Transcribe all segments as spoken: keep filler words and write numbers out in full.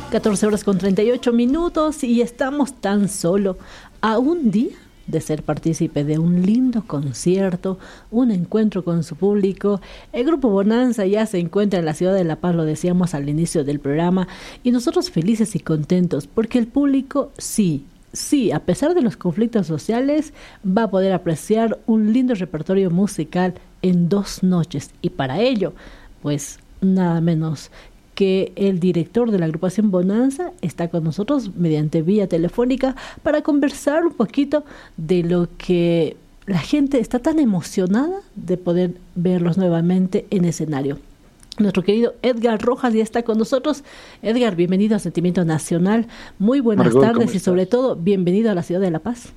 catorce horas con treinta y ocho minutos y estamos tan solo a un día de ser partícipe de un lindo concierto, un encuentro con su público. El Grupo Bonanza ya se encuentra en la ciudad de La Paz, lo decíamos al inicio del programa, y nosotros felices y contentos porque el público sí, sí, a pesar de los conflictos sociales, va a poder apreciar un lindo repertorio musical en dos noches. Y para ello, pues nada menos que el director de la agrupación Bonanza está con nosotros mediante vía telefónica para conversar un poquito de lo que la gente está tan emocionada de poder verlos nuevamente en escenario. Nuestro querido Edgar Rojas ya está con nosotros. Edgar, bienvenido a Sentimiento Nacional. Muy buenas Margot, tardes y sobre todo bienvenido a la ciudad de La Paz.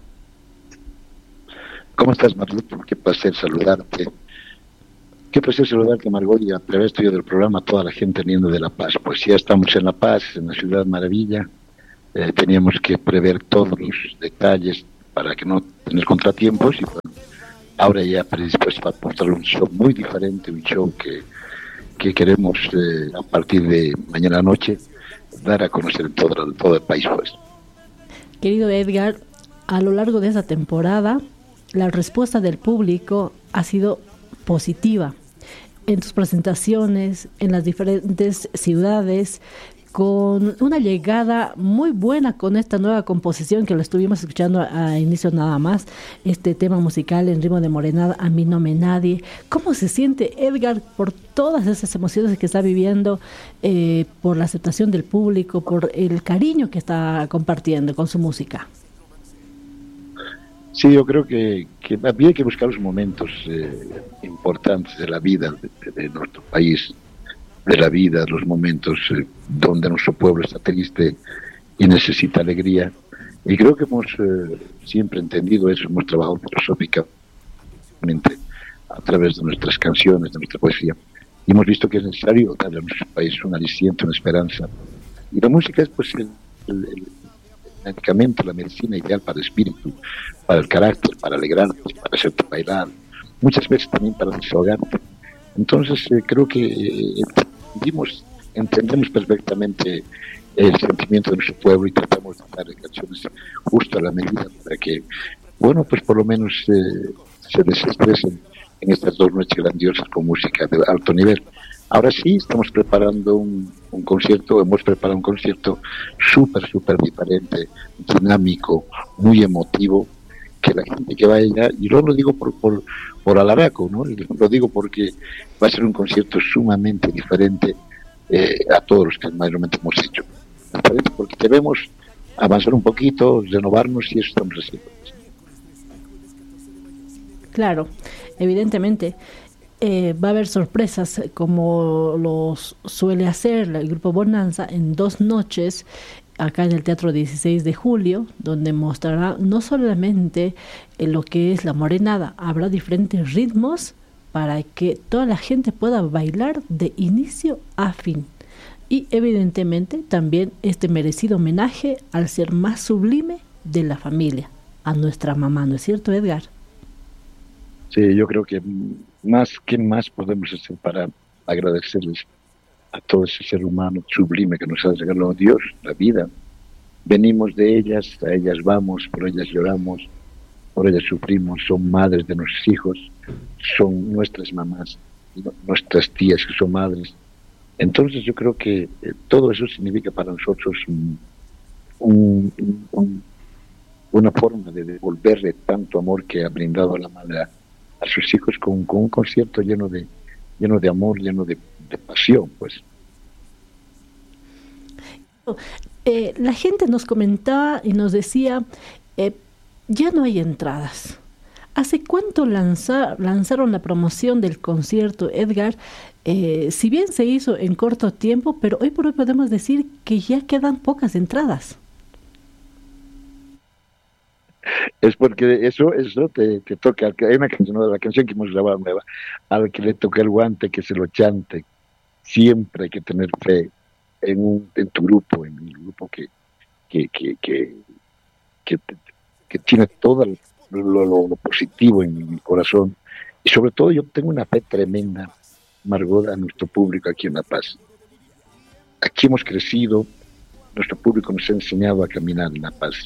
¿Cómo estás, Margot? Qué placer saludarte. Qué placer saludarte, Margot, y a través tuyo del programa a toda la gente viniendo de La Paz. Pues ya estamos en La Paz, en la ciudad maravilla. Eh, teníamos que prever todos los detalles para que no tener contratiempos y bueno, ahora ya predispuesto a aportar un show muy diferente, un show que, que queremos eh, a partir de mañana noche dar a conocer en todo, en todo el país. Pues. Querido Edgar, a lo largo de esa temporada la respuesta del público ha sido positiva. En tus presentaciones en las diferentes ciudades, con una llegada muy buena con esta nueva composición que lo estuvimos escuchando a, a inicio nada más, este tema musical en ritmo de morenada, A mí no me nadie. ¿Cómo se siente Edgar por todas esas emociones que está viviendo, eh, por la aceptación del público, por el cariño que está compartiendo con su música? Sí, yo creo que, que había que buscar los momentos eh, importantes de la vida de, de nuestro país, de la vida, los momentos eh, donde nuestro pueblo está triste y necesita alegría. Y creo que hemos eh, siempre entendido eso, hemos trabajado filosóficamente a través de nuestras canciones, de nuestra poesía. Y hemos visto que es necesario darle a nuestro país un aliciente, una esperanza. Y la música es pues el, el, el medicamento, la medicina ideal para el espíritu, para el carácter, para alegrarte, para hacerte bailar, muchas veces también para desahogarte. Entonces eh, creo que eh, entendimos, entendemos perfectamente el sentimiento de nuestro pueblo y tratamos de dar canciones justo a la medida para que, bueno, pues por lo menos eh, se desestresen en estas dos noches grandiosas con música de alto nivel. Ahora sí, estamos preparando un, un concierto, hemos preparado un concierto súper, súper diferente, dinámico, muy emotivo, que la gente que vaya, y no lo digo por, por, por alaraco, ¿no? Lo digo porque va a ser un concierto sumamente diferente eh, a todos los que mayormente hemos hecho. Diferente porque debemos avanzar un poquito, renovarnos y eso estamos haciendo. Claro, evidentemente. Eh, va a haber sorpresas como los suele hacer el Grupo Bonanza en dos noches acá en el Teatro dieciséis de julio, donde mostrará no solamente eh, lo que es la morenada, habrá diferentes ritmos para que toda la gente pueda bailar de inicio a fin. Y evidentemente también este merecido homenaje al ser más sublime de la familia, a nuestra mamá, ¿no es cierto, Edgar? Sí, yo creo que más que más podemos hacer para agradecerles a todo ese ser humano sublime que nos ha regalado Dios, la vida. Venimos de ellas, a ellas vamos, por ellas lloramos, por ellas sufrimos, son madres de nuestros hijos, son nuestras mamás, nuestras tías que son madres. Entonces yo creo que eh, todo eso significa para nosotros un, un, un, una forma de devolverle tanto amor que ha brindado la madre a, a sus hijos con, con un concierto lleno de lleno de amor, lleno de, de pasión, pues. Eh, la gente nos comentaba y nos decía, eh, ya no hay entradas. ¿Hace cuánto lanza, lanzaron la promoción del concierto, Edgar? Eh, si bien se hizo en corto tiempo, pero hoy por hoy podemos decir que ya quedan pocas entradas. Es porque eso eso te, te toca, hay una canción, ¿no? La canción que hemos grabado nueva, al que le toque el guante que se lo chante. Siempre hay que tener fe en, un, en tu grupo, en el grupo que que que que, que, que tiene todo lo, lo, lo positivo en mi corazón. Y sobre todo yo tengo una fe tremenda, Margot, a nuestro público aquí en La Paz. Aquí hemos crecido, nuestro público nos ha enseñado a caminar en la paz.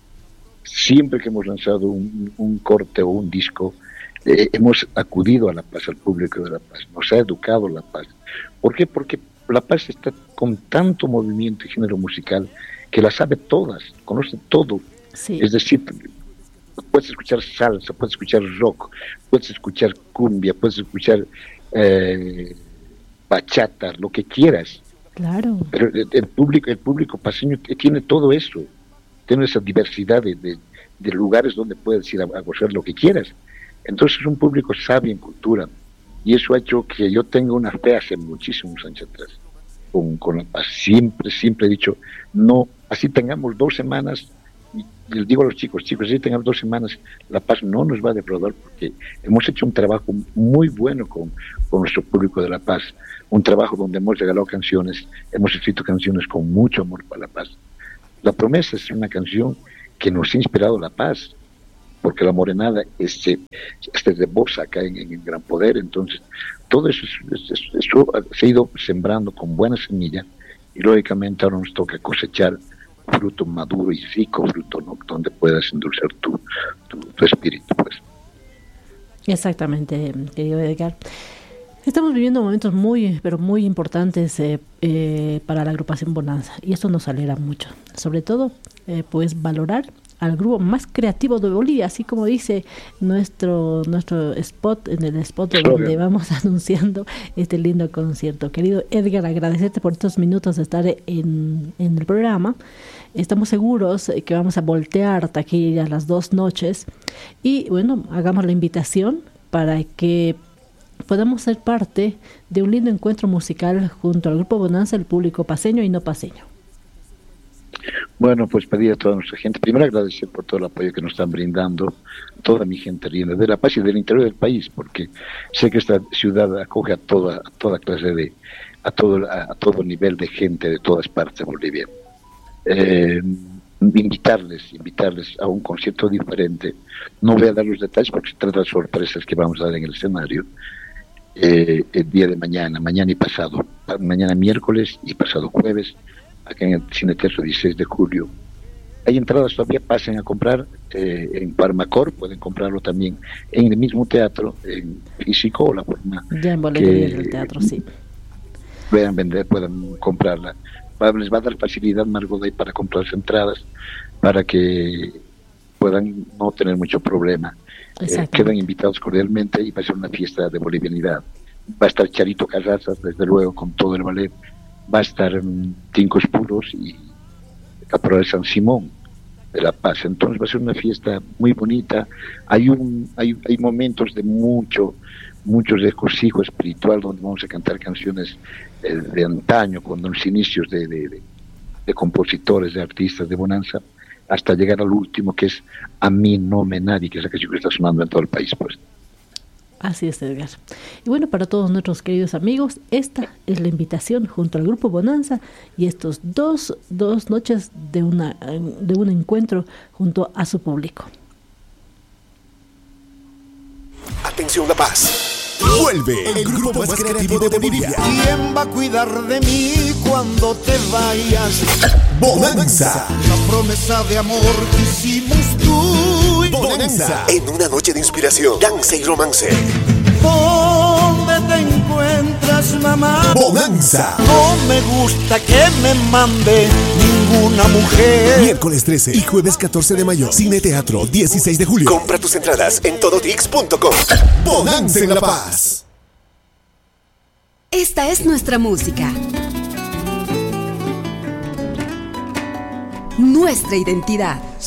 Siempre que hemos lanzado un, un corte o un disco, eh, hemos acudido a la paz, al público de la paz, nos ha educado la paz. ¿Por qué? Porque la paz está con tanto movimiento y género musical que la sabe todas, conoce todo. Sí. Es decir, puedes escuchar salsa, puedes escuchar rock, puedes escuchar cumbia, puedes escuchar eh, bachata, lo que quieras. Claro. Pero el, el público, el público paseño tiene todo eso, tiene esa diversidad de, de, de lugares donde puedes ir a, a gozar lo que quieras. Entonces es un público sabio en cultura, y eso ha hecho que yo tenga una fe hace muchísimos años atrás con, con la paz. Siempre, siempre he dicho, no, así tengamos dos semanas, y les digo a los chicos, chicos, así tengamos dos semanas, la paz no nos va a defraudar, porque hemos hecho un trabajo muy bueno con, con nuestro público de la paz, un trabajo donde hemos regalado canciones, hemos escrito canciones con mucho amor para la paz. La Promesa es una canción que nos ha inspirado la paz, porque la morenada este, este de voz acá en, en Gran Poder. Entonces todo eso, es, es, eso se ha ido sembrando con buena semilla, y lógicamente ahora nos toca cosechar fruto maduro y rico fruto, ¿no? Donde puedas endulzar tu, tu, tu espíritu, pues. Exactamente, querido Edgar. Estamos viviendo momentos muy, pero muy importantes eh, eh, para la agrupación Bonanza, y esto nos alegra mucho. Sobre todo, eh, pues valorar al grupo más creativo de Bolivia, así como dice nuestro nuestro spot, en el spot donde vamos anunciando este lindo concierto. Querido Edgar, agradecerte por estos minutos de estar en, en el programa. Estamos seguros que vamos a voltear taquilla las dos noches, y bueno, hagamos la invitación para que podamos ser parte de un lindo encuentro musical junto al grupo Bonanza, el público paseño y no paseño. Bueno, pues pedir a toda nuestra gente, primero agradecer por todo el apoyo que nos están brindando, toda mi gente linda de La Paz y del interior del país, porque sé que esta ciudad acoge a toda, a toda clase de, a todo, a, a todo nivel de gente de todas partes de Bolivia. Eh, invitarles, invitarles a un concierto diferente. No voy a dar los detalles porque se trata de sorpresas que vamos a dar en el escenario. Eh, el día de mañana, mañana y pasado, mañana miércoles y pasado jueves, acá en el Cine Teatro dieciséis de julio. Hay entradas todavía, pasen a comprar eh, en Parmacor, pueden comprarlo también en el mismo teatro, en físico, o la forma ya en boletería del teatro, sí. Puedan vender, puedan comprarla. Va, les va a dar facilidad Margot Day para comprar las entradas, para que puedan no tener mucho problema. Eh, quedan invitados cordialmente, y va a ser una fiesta de bolivianidad. Va a estar Charito Carrazas, desde luego, con todo el ballet. Va a estar um, Tincos Puros y Caporal San Simón de La Paz. Entonces va a ser una fiesta muy bonita. Hay un hay, hay momentos de mucho mucho regocijo espiritual, donde vamos a cantar canciones eh, de antaño, con los inicios de, de, de, de compositores, de artistas de Bonanza, hasta llegar al último, que es A mí no me nadie, que es la canción que está sonando en todo el país, pues. Así es, Edgar. Y bueno, para todos nuestros queridos amigos, esta es la invitación junto al grupo Bonanza, y estos dos, dos noches de, una, de un encuentro junto a su público. Atención La Paz. Vuelve el grupo más creativo de Bolivia. ¿Quién va a cuidar de mí cuando te vayas? Bonanza. La promesa de amor que hicimos tú y Bonanza. En una noche de inspiración, danza y romance. ¿Dónde te encuentras, mamá? Bonanza. No me gusta que me mande ninguna mujer. Miércoles trece y jueves catorce de mayo. Cine Teatro, dieciséis de julio. Compra tus entradas en todotix punto com. Bonanza en La Paz. Esta es nuestra música. Nuestra identidad.